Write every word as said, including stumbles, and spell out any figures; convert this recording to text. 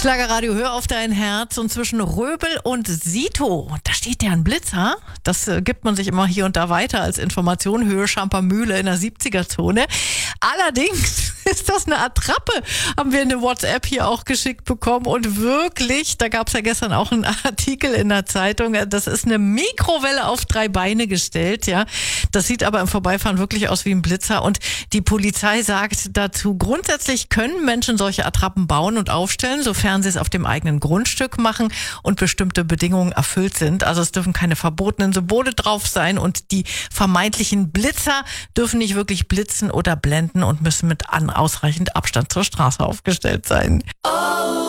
Schlagerradio, hör auf dein Herz. Und zwischen Röbel und Sito, da steht ja ein Blitzer. Das äh, gibt man sich immer hier und da weiter als Information. Höhe Schampermühle in der siebziger-Zone. Allerdings ist das eine Attrappe, haben wir in der WhatsApp hier auch geschickt bekommen. Und wirklich, da gab es ja gestern auch einen Artikel in der Zeitung, das ist eine Mikrowelle auf drei Beine gestellt. Ja, das sieht aber im Vorbeifahren wirklich aus wie ein Blitzer. Und die Polizei sagt dazu, grundsätzlich können Menschen solche Attrappen bauen und aufstellen, sofern sie es auf dem eigenen Grundstück machen und bestimmte Bedingungen erfüllt sind. Also es dürfen keine verbotenen Symbole drauf sein und die vermeintlichen Blitzer dürfen nicht wirklich blitzen oder blenden und müssen mit an ausreichend Abstand zur Straße aufgestellt sein. Oh.